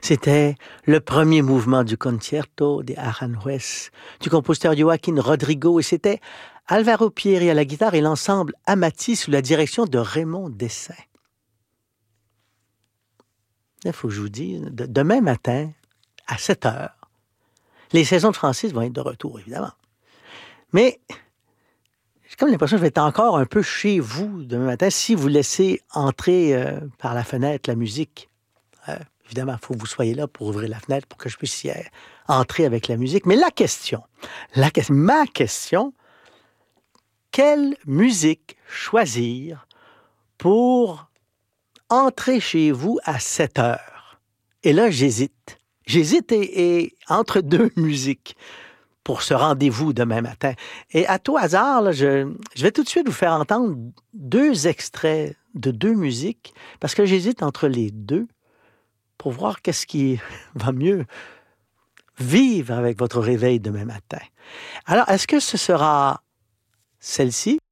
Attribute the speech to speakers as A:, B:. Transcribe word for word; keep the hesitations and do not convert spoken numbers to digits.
A: C'était le premier mouvement du Concerto de Aranjuez du compositeur Joaquín Rodrigo et c'était Alvaro Pierri à la guitare et l'ensemble Amati sous la direction de Raymond Dessin. Il faut que je vous dise, de, demain matin, à sept heures, les saisons de Francis vont être de retour, évidemment. Mais j'ai comme l'impression que je vais être encore un peu chez vous demain matin si vous laissez entrer euh, par la fenêtre la musique. Euh, évidemment, il faut que vous soyez là pour ouvrir la fenêtre pour que je puisse y entrer avec la musique. Mais la question, la, ma question, quelle musique choisir pour entrer chez vous à sept heures? Et là, j'hésite. J'hésite et, et entre deux musiques pour ce rendez-vous demain matin. Et à tout hasard, là, je, je vais tout de suite vous faire entendre deux extraits de deux musiques parce que j'hésite entre les deux pour voir qu'est-ce qui va mieux vivre avec votre réveil demain matin. Alors, est-ce que ce sera celle-ci